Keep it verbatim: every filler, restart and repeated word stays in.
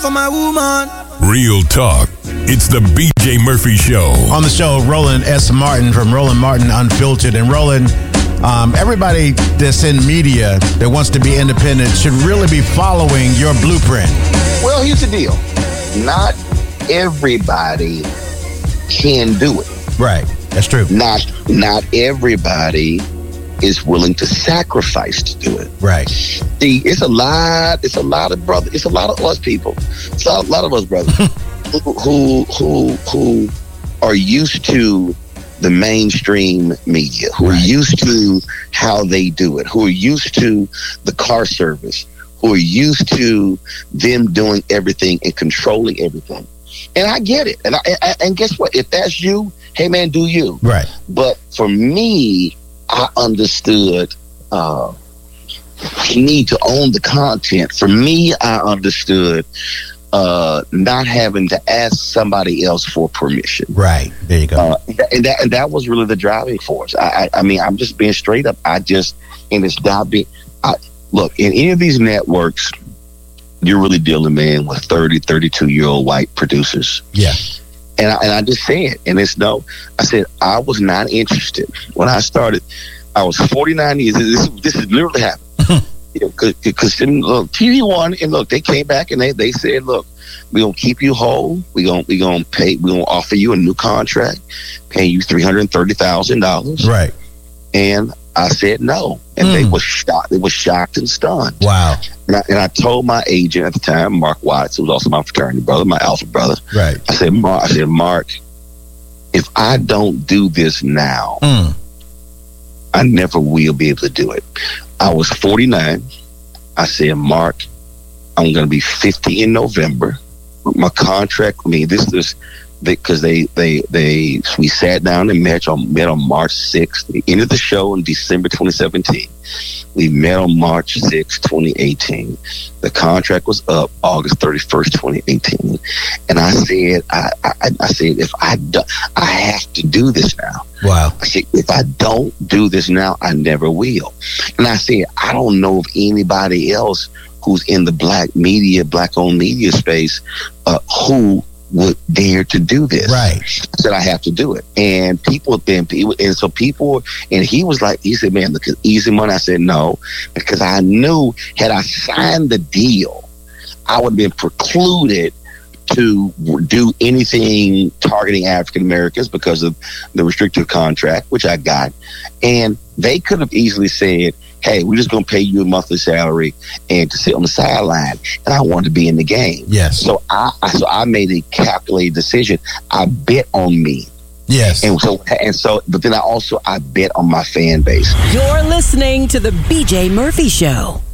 for my woman. Real talk. It's the B J Murphy Show. On the show, Roland S. Martin from Roland Martin Unfiltered. And Roland, um, everybody that's in media that wants to be independent should really be following your blueprint. Well, here's the deal. Not everybody can do it. Right. That's true. Not not everybody is willing to sacrifice to do it. Right. See, it's a lot. It's a lot of brothers. It's a lot of us people. It's a lot of us brothers who, who who who are used to the mainstream media, who right. are used to how they do it, who are used to the car service, who are used to them doing everything and controlling everything. And I get it. And I, and guess what? If that's you, hey man, do you? Right. But for me, I understood uh, you need to own the content. For me, I understood uh, not having to ask somebody else for permission. Right. There you go. Uh, and that and that was really the driving force. I, I, I mean, I'm just being straight up. I just, and it's not being, I, look, in any of these networks, you're really dealing, man, with thirty, thirty-two-year-old white producers. Yeah. And I, and I just said, and it's no, I said, I was not interested. When I started, I was forty-nine years, this, this has literally happened. Because you know, look, T V One, and look, they came back and they, they said, look, we're going to keep you whole. We're going we gonna pay, we're going to offer you a new contract, paying you three hundred thirty thousand dollars. Right. And I said no. And mm. they were shocked. They were shocked and stunned. Wow. And I, and I told my agent at the time, Mark Watts, who was also my fraternity brother, my alpha brother. Right. I said, Mark, I said, Mark, if I don't do this now, mm. I never will be able to do it. I was forty-nine. I said, Mark, I'm going to be fifty in November. My contract, I mean, this is because they, they, they, we sat down and met on, met on March sixth. We ended the show in December twenty seventeen. We met on March sixth, twenty eighteen. The contract was up August thirty-first, twenty eighteen. And I said, I, I, I said, if I do, I have to do this now. Wow. I said, if I don't do this now, I never will. And I said, I don't know of anybody else who's in the black media, black-owned media space, uh, who would dare to do this. Right. I said, I have to do it. And people, and, and so people, and he was like, he said, man, look, easy money. I said, no, because I knew had I signed the deal, I would have been precluded to do anything targeting African Americans because of the restrictive contract, which I got. And they could have easily said, hey, we're just going to pay you a monthly salary and to sit on the sideline. And I wanted to be in the game. Yes. So I, I so I made a calculated decision. I bet on me. Yes. And so, and so, but then I also, I bet on my fan base. You're listening to the B J Murphy Show.